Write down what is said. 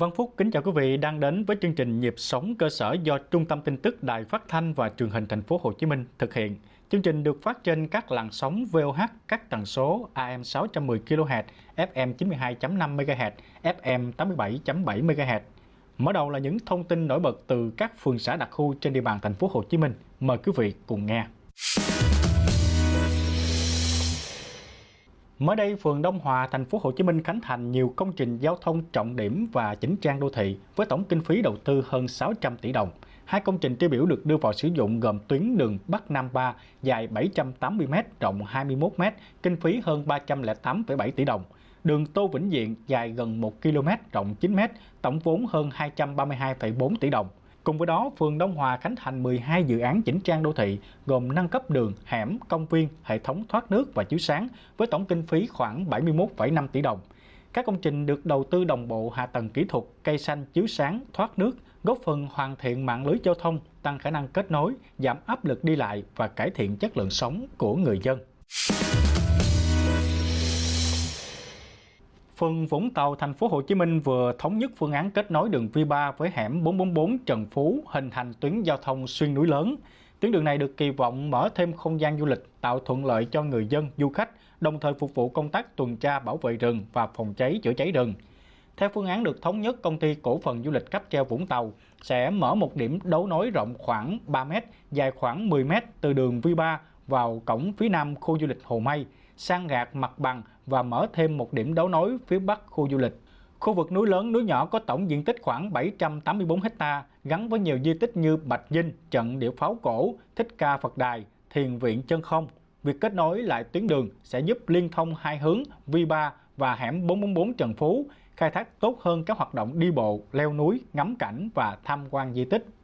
Văn Phúc kính chào quý vị đang đến với chương trình Nhịp sống cơ sở do Trung tâm Tin tức Đài Phát thanh và Truyền hình Thành phố Hồ Chí Minh thực hiện. Chương trình được phát trên các làn sóng VOH, các tần số AM 610 kHz, FM 92.5 MHz, FM 87.7 MHz. Mở đầu là những thông tin nổi bật từ các phường xã đặc khu trên địa bàn Thành phố Hồ Chí Minh. Mời quý vị cùng nghe. Mới đây, phường Đông Hòa, Thành phố Hồ Chí Minh khánh thành nhiều công trình giao thông trọng điểm và chỉnh trang đô thị với tổng kinh phí đầu tư hơn 600 tỷ đồng. Hai công trình tiêu biểu được đưa vào sử dụng gồm tuyến đường Bắc Nam 3 dài 780 m, rộng 21 m, kinh phí hơn 308,7 tỷ đồng. Đường Tô Vĩnh Diện dài gần 1 km, rộng 9 m, tổng vốn hơn 232,4 tỷ đồng. Cùng với đó, phường Đông Hòa khánh thành 12 dự án chỉnh trang đô thị gồm nâng cấp đường, hẻm, công viên, hệ thống thoát nước và chiếu sáng với tổng kinh phí khoảng 71,5 tỷ đồng. Các công trình được đầu tư đồng bộ hạ tầng kỹ thuật, cây xanh, chiếu sáng, thoát nước, góp phần hoàn thiện mạng lưới giao thông, tăng khả năng kết nối, giảm áp lực đi lại và cải thiện chất lượng sống của người dân. Phường Vũng Tàu, Thành phố Hồ Chí Minh vừa thống nhất phương án kết nối đường V3 với hẻm 444 Trần Phú, hình thành tuyến giao thông xuyên núi lớn. Tuyến đường này được kỳ vọng mở thêm không gian du lịch, tạo thuận lợi cho người dân, du khách, đồng thời phục vụ công tác tuần tra bảo vệ rừng và phòng cháy chữa cháy rừng. Theo phương án được thống nhất, công ty cổ phần du lịch cáp treo Vũng Tàu sẽ mở một điểm đấu nối rộng khoảng 3 m, dài khoảng 10 m từ đường V3 vào cổng phía nam khu du lịch Hồ Mây, san gạt mặt bằng và mở thêm một điểm đấu nối phía bắc khu du lịch. Khu vực núi lớn, núi nhỏ có tổng diện tích khoảng 784 ha, gắn với nhiều di tích như Bạch Dinh, trận địa pháo cổ, Thích Ca Phật Đài, thiền viện Chân Không. Việc kết nối lại tuyến đường sẽ giúp liên thông hai hướng V3 và hẻm 444 Trần Phú, khai thác tốt hơn các hoạt động đi bộ, leo núi, ngắm cảnh và tham quan di tích.